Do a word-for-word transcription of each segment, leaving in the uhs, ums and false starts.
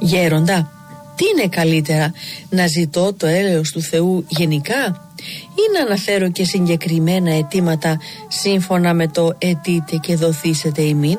Γέροντα, τι είναι καλύτερα, να ζητώ το έλεος του Θεού γενικά ή να αναφέρω και συγκεκριμένα αιτήματα σύμφωνα με το «αιτείτε και δοθήσετε ημίν»?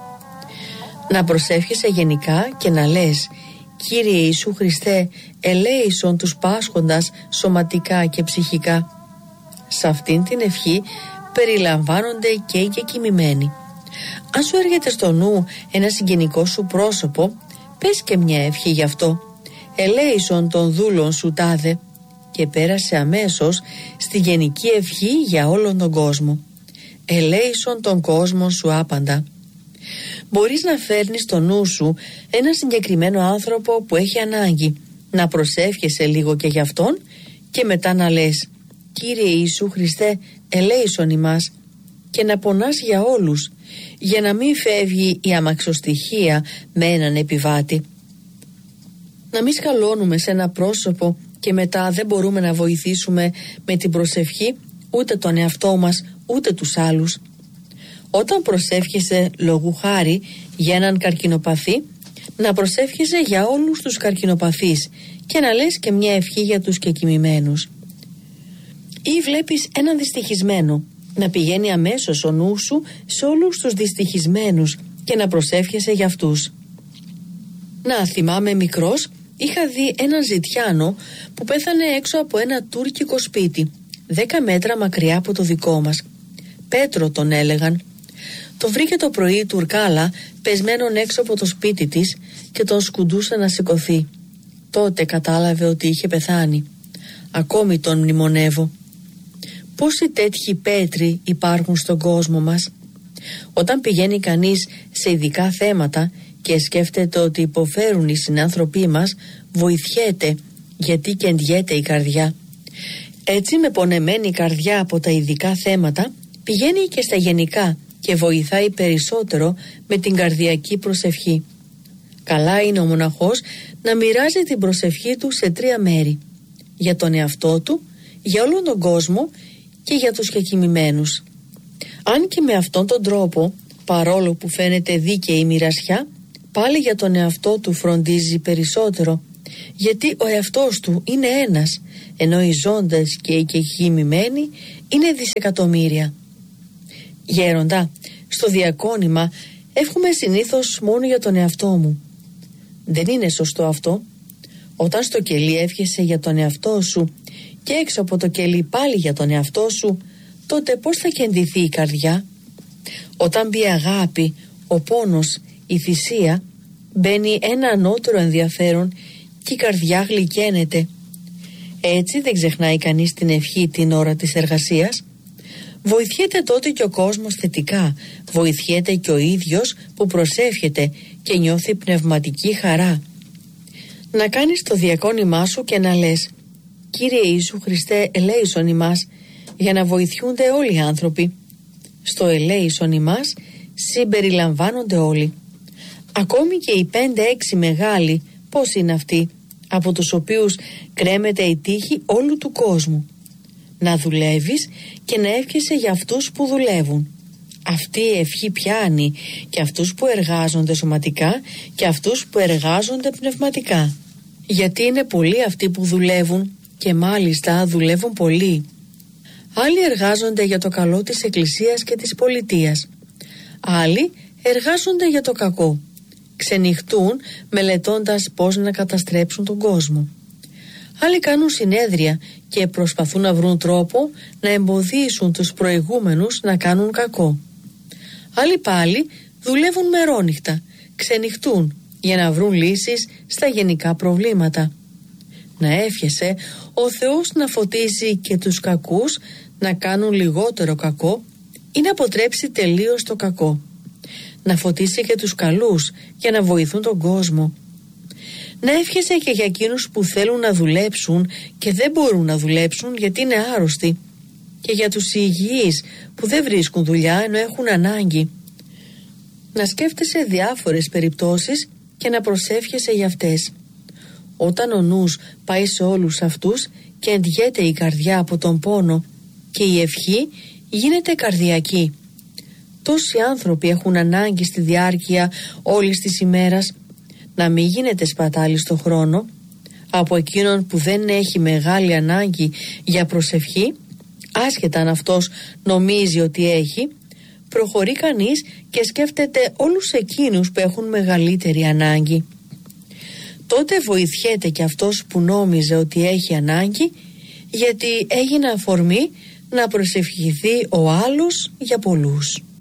Να προσεύχεσαι γενικά και να λες «Κύριε Ιησού Χριστέ, ελέησον τους πάσχοντας σωματικά και ψυχικά». Σε αυτήν την ευχή περιλαμβάνονται και οι κεκοιμημένοι. Αν σου έρχεται στο νου ένα συγγενικό σου πρόσωπο, πες και μια ευχή γι' αυτό. Ελέησον των δούλων σου τάδε, και πέρασε αμέσως στη γενική ευχή για όλον τον κόσμο. Ελέησον τον κόσμο σου άπαντα. Μπορείς να φέρνεις στο νου σου ένα συγκεκριμένο άνθρωπο που έχει ανάγκη, να προσεύχεσαι λίγο και γι' αυτόν και μετά να λες «Κύριε Ιησού Χριστέ, ελέησον ημάς», και να πονάς για όλους, για να μην φεύγει η αμαξοστοιχεία με έναν επιβάτη. Να μην σκαλώνουμε σε ένα πρόσωπο και μετά δεν μπορούμε να βοηθήσουμε με την προσευχή ούτε τον εαυτό μας ούτε τους άλλους. Όταν προσεύχεσαι λόγου χάρη για έναν καρκινοπαθή, να προσεύχεσαι για όλους τους καρκινοπαθείς και να λες και μια ευχή για τους κεκοιμημένους. Ή βλέπεις έναν δυστυχισμένο, να πηγαίνει αμέσως ο νου σου σε όλους τους δυστυχισμένους και να προσεύχεσαι για αυτούς. Να, θυμάμαι μικρός είχα δει έναν ζητιάνο που πέθανε έξω από ένα τουρκικό σπίτι, δέκα μέτρα μακριά από το δικό μας. Πέτρο τον έλεγαν. Το βρήκε το πρωί η Τουρκάλα πεσμένον έξω από το σπίτι της και τον σκουντούσε να σηκωθεί. Τότε κατάλαβε ότι είχε πεθάνει. Ακόμη τον μνημονεύω. Πόσοι τέτοιοι Πέτροι υπάρχουν στον κόσμο μας? Όταν πηγαίνει κανείς σε ειδικά θέματα και σκέφτεται ότι υποφέρουν οι συνάνθρωποι μας, βοηθιέται, γιατί κεντιέται η καρδιά. Έτσι, με πονεμένη καρδιά από τα ειδικά θέματα, πηγαίνει και στα γενικά και βοηθάει περισσότερο με την καρδιακή προσευχή. Καλά είναι ο μοναχός να μοιράζει την προσευχή του σε τρία μέρη: για τον εαυτό του, για όλον τον κόσμο και για τους κεκοιμημένους. Αν και με αυτόν τον τρόπο, παρόλο που φαίνεται δίκαιη η μοιρασιά, πάλι για τον εαυτό του φροντίζει περισσότερο, γιατί ο εαυτός του είναι ένας, ενώ οι ζώντες και οι κεκοιμημένοι είναι δισεκατομμύρια. Γέροντα, στο διακόνημα εύχομαι συνήθως μόνο για τον εαυτό μου. Δεν είναι σωστό αυτό. Όταν στο κελί εύχεσαι για τον εαυτό σου και έξω από το κελί πάλι για τον εαυτό σου, τότε πώς θα κεντηθεί η καρδιά? Όταν μπει αγάπη, ο πόνος, η θυσία, μπαίνει ένα ανώτερο ενδιαφέρον και η καρδιά γλυκαίνεται. Έτσι δεν ξεχνάει κανείς την ευχή την ώρα της εργασίας. Βοηθιέται τότε και ο κόσμος θετικά, βοηθιέται και ο ίδιος που προσεύχεται και νιώθει πνευματική χαρά. Να κάνεις το διακόνημά σου και να λες «Κύριε Ιησού Χριστέ, ελέησον ημάς», για να βοηθιούνται όλοι οι άνθρωποι. Στο ελέησον ημάς συμπεριλαμβάνονται όλοι. Ακόμη και οι πέντε-έξι μεγάλοι, πώς είναι αυτοί, από τους οποίους κρέμεται η τύχη όλου του κόσμου. Να δουλεύεις και να εύχεσαι για αυτούς που δουλεύουν. Αυτή η ευχή πιάνει και αυτούς που εργάζονται σωματικά και αυτούς που εργάζονται πνευματικά. Γιατί είναι πολλοί αυτοί που δουλεύουν και μάλιστα δουλεύουν πολύ. Άλλοι εργάζονται για το καλό της Εκκλησίας και της πολιτείας. Άλλοι εργάζονται για το κακό. Ξενυχτούν μελετώντας πώς να καταστρέψουν τον κόσμο. Άλλοι κάνουν συνέδρια και προσπαθούν να βρουν τρόπο να εμποδίσουν τους προηγούμενους να κάνουν κακό. Άλλοι πάλι δουλεύουν μερόνυχτα, ξενυχτούν για να βρουν λύσεις στα γενικά προβλήματα. Να εύχεσαι ο Θεός να φωτίσει και τους κακούς να κάνουν λιγότερο κακό ή να αποτρέψει τελείως το κακό. Να φωτίσει και τους καλούς για να βοηθούν τον κόσμο. Να εύχεσαι και για εκείνους που θέλουν να δουλέψουν και δεν μπορούν να δουλέψουν γιατί είναι άρρωστοι, και για τους υγιείς που δεν βρίσκουν δουλειά ενώ έχουν ανάγκη. Να σκέφτεσαι διάφορες περιπτώσεις και να προσεύχεσαι για αυτές. Όταν ο νους πάει σε όλους αυτούς και εντιέται η καρδιά από τον πόνο και η ευχή γίνεται καρδιακή. Τόσοι άνθρωποι έχουν ανάγκη στη διάρκεια όλης της ημέρας να μην γίνεται σπατάλη στο χρόνο από εκείνον που δεν έχει μεγάλη ανάγκη για προσευχή, άσχετα αν αυτός νομίζει ότι έχει, προχωρεί κανείς και σκέφτεται όλους εκείνους που έχουν μεγαλύτερη ανάγκη. Τότε βοηθιέται και αυτός που νόμιζε ότι έχει ανάγκη, γιατί έγινε αφορμή να προσευχηθεί ο άλλος για πολλούς.